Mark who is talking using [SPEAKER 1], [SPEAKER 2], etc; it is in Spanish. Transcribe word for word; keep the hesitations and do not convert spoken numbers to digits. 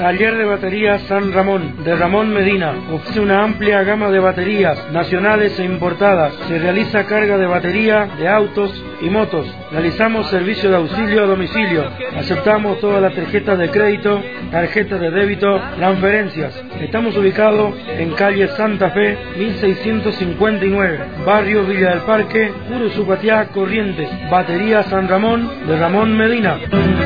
[SPEAKER 1] Taller de Baterías San Ramón, de Ramón Medina. Ofrece una amplia gama de baterías nacionales e importadas. Se realiza carga de batería de autos y motos. Realizamos servicio de auxilio a domicilio. Aceptamos todas las tarjetas de crédito, tarjetas de débito, transferencias. Estamos ubicados en calle Santa Fe, mil seiscientos cincuenta y nueve, barrio Villa del Parque, Curuzupatiá, Corrientes. Batería San Ramón, de Ramón Medina.